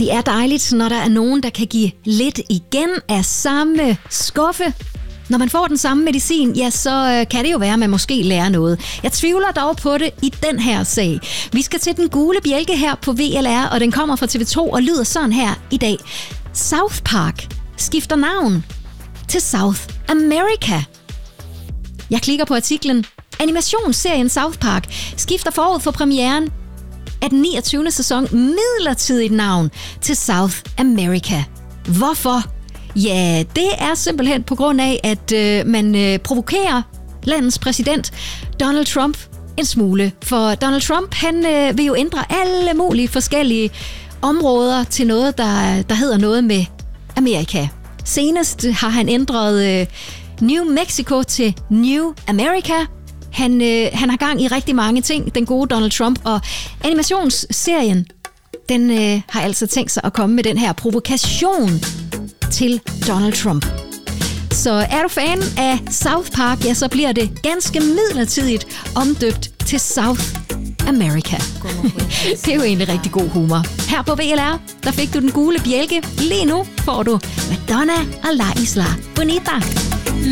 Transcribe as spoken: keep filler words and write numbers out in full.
Det er dejligt, når der er nogen, der kan give lidt igen af samme skuffe. Når man får den samme medicin, ja, så kan det jo være, at man måske lærer noget. Jeg tvivler dog på det i den her sag. Vi skal til den gule bjælke her på V L R, og den kommer fra T V to og lyder sådan her i dag. South Park skifter navn til South America. Jeg klikker på artiklen. Animationsserien South Park skifter forud for premieren af den niogtyvende sæson midlertidigt navn til South America. Hvorfor? Ja, det er simpelthen på grund af, at øh, man øh, provokerer landets præsident Donald Trump en smule. For Donald Trump, han øh, vil jo ændre alle mulige forskellige områder til noget, der, der hedder noget med Amerika. Senest har han ændret øh, New Mexico til New America. Han, øh, han har gang i rigtig mange ting, den gode Donald Trump, og animationsserien, den øh, har altså tænkt sig at komme med den her provokation til Donald Trump. Så er du fan af South Park, ja, så bliver det ganske midlertidigt omdøbt til South America. Det er jo egentlig rigtig god humor. Her på V L R, der fik du den gule bjælke. Lige nu får du Madonna og La Isla Bonita.